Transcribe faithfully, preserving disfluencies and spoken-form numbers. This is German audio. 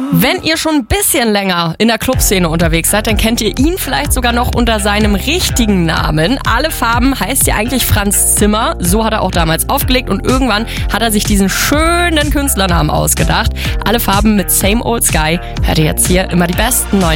Wenn ihr schon ein bisschen länger in der Clubszene unterwegs seid, dann kennt ihr ihn vielleicht sogar noch unter seinem richtigen Namen. Alle Farben heißt ja eigentlich Franz Zimmer. So hat er auch damals aufgelegt und irgendwann hat er sich diesen schönen Künstlernamen ausgedacht. Alle Farben mit Same Old Sky. Hört ihr jetzt hier immer die besten neuen